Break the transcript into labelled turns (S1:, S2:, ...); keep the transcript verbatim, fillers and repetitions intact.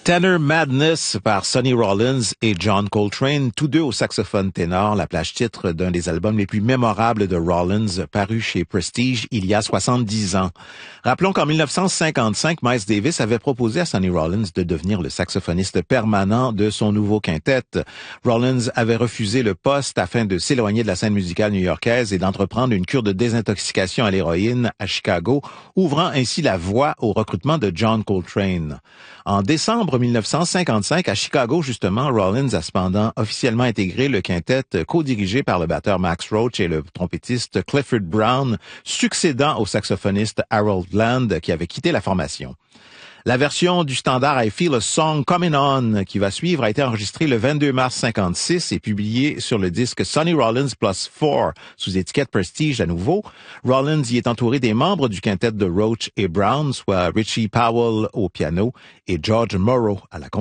S1: Tenor Madness par Sonny Rollins et John Coltrane, tous deux au saxophone ténor, la plage titre d'un des albums les plus mémorables de Rollins, paru chez Prestige il y a soixante-dix ans. Rappelons qu'en dix-neuf cent cinquante-cinq, Miles Davis avait proposé à Sonny Rollins de devenir le saxophoniste permanent de son nouveau quintet. Rollins avait refusé le poste afin de s'éloigner de la scène musicale new-yorkaise et d'entreprendre une cure de désintoxication à l'héroïne à Chicago, ouvrant ainsi la voie au recrutement de John Coltrane. En décembre dix-neuf cent cinquante-cinq, à Chicago, justement, Rollins a cependant officiellement intégré le quintet co-dirigé par le batteur Max Roach et le trompettiste Clifford Brown, succédant au saxophoniste Harold Land qui avait quitté la formation. La version du standard I Feel a Song Coming On qui va suivre a été enregistrée le vingt-deux mars cinquante-six et publiée sur le disque Sonny Rollins Plus Four sous étiquette Prestige à nouveau. Rollins y est entouré des membres du quintet de Roach et Brown, soit Richie Powell au piano et George Morrow à la